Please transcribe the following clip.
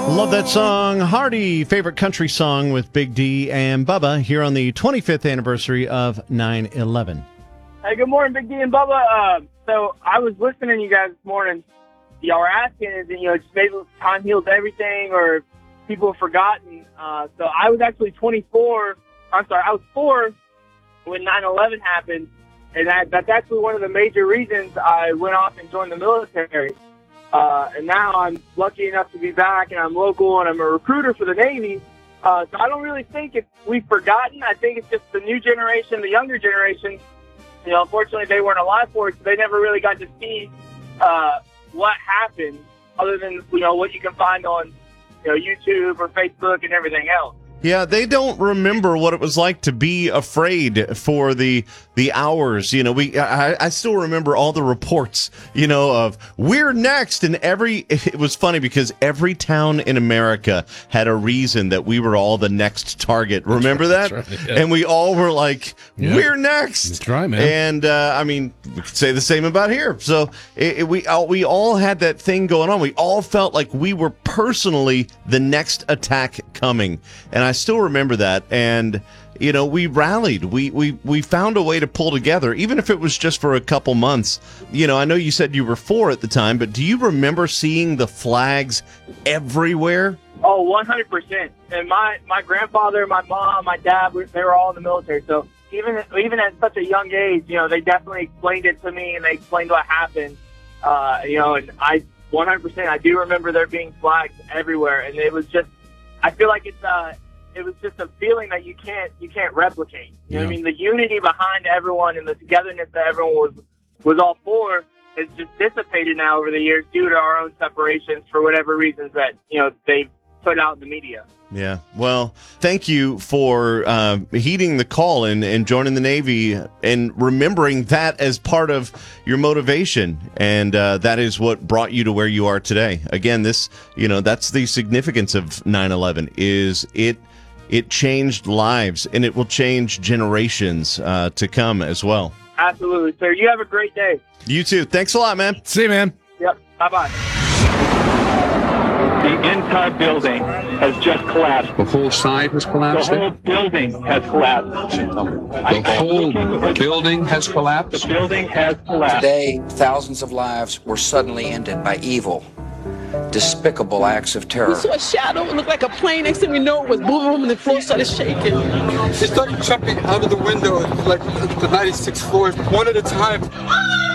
Love that song. Hardy, favorite country song with Big D and Bubba here on the 25th anniversary of 9/11. Hey, good morning, Big D and Bubba. So I was listening to you guys this morning. Y'all were asking, is it, just maybe time heals everything or people have forgotten. So I was actually 24. I was 4 when 9/11 happened. And that's actually one of the major reasons I went off and joined the military. And now I'm lucky enough to be back, and I'm local, and I'm a recruiter for the Navy. So I don't really think we've forgotten. I think it's just the new generation, the younger generation. Unfortunately, they weren't alive for it, so they never really got to see what happened, other than what you can find on YouTube or Facebook and everything else. Yeah, they don't remember what it was like to be afraid for the hours. I still remember all the reports, of we're next, and it was funny because every town in America had a reason that we were all the next target. Remember that? That's right, yeah. And we all were like, we're next. That's right, man. And we could say the same about here. So we all had that thing going on. We all felt like we were personally the next attack coming. And I still remember that, and we rallied. We found a way to pull together, even if it was just for a couple months. I know you said you were 4 at the time, but do you remember seeing the flags everywhere? Oh, 100%. And my grandfather, my mom, my dad, they were all in the military. So even at such a young age, they definitely explained it to me, and they explained what happened. And I 100%, I do remember there being flags everywhere, and it was just, I feel like it was just a feeling that you can't replicate. You know what I mean? The unity behind everyone and the togetherness that everyone was all for has just dissipated now over the years due to our own separations for whatever reasons that they've put out in the media. Yeah. Well, thank you for heeding the call and joining the Navy and remembering that as part of your motivation. And that is what brought you to where you are today. Again, that's the significance of 9/11 is it changed lives, and it will change generations to come as well. Absolutely, sir. You have a great day. You too. Thanks a lot, man. See you, man. Yep. Bye-bye. The entire building has just collapsed. The whole side has collapsed? The whole building has collapsed. The whole building has collapsed? The building has collapsed. Today, thousands of lives were suddenly ended by evil, despicable acts of terror. We saw a shadow. It looked like a plane. Next thing we know, it was boom, and the floor started shaking. They started jumping out of the window, like the 96th floor, one at a time.